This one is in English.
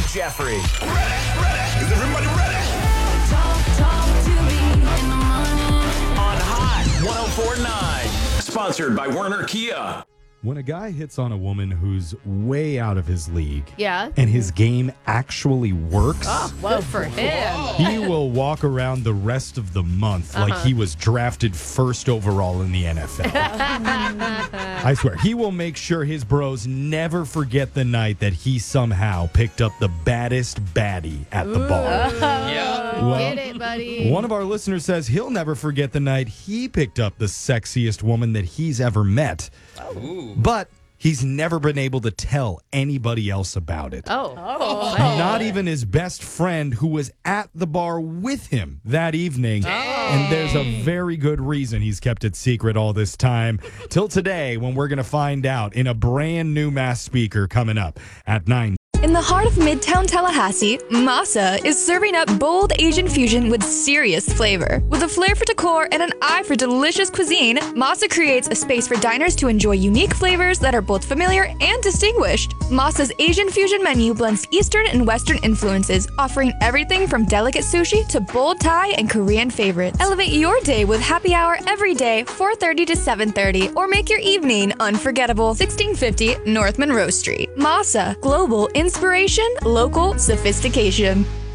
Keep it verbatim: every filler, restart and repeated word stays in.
Jeffrey. Ready, ready. Is everybody ready? Talk, talk to me in the morning. On Hot one oh four point nine. Sponsored by Werner Kia. When a guy hits on a woman who's way out of his league, Yeah. and his game actually works, Oh, well, for him. he will walk around the rest of the month like he was drafted first overall in the N F L. I swear, he will make sure his bros never forget the night that he somehow picked up the baddest baddie at the bar. Well, Get it, buddy. one of our listeners says he'll never forget the night he picked up the sexiest woman that he's ever met. But he's never been able to tell anybody else about it. Oh. Not even his best friend who was at the bar with him that evening. And there's a very good reason he's kept it secret all this time. Till today, when we're going to find out in a brand new Mass Speaker coming up at nine. In the heart of Midtown Tallahassee, Masa is serving up bold Asian fusion with serious flavor. With a flair for decor and an eye for delicious cuisine, Masa creates a space for diners to enjoy unique flavors that are both familiar and distinguished. Masa's Asian fusion menu blends Eastern and Western influences, offering everything from delicate sushi to bold Thai and Korean favorites. Elevate your day with happy hour every day, four thirty to seven thirty, or make your evening unforgettable. sixteen fifty North Monroe Street. Masa, global inspiration, local sophistication.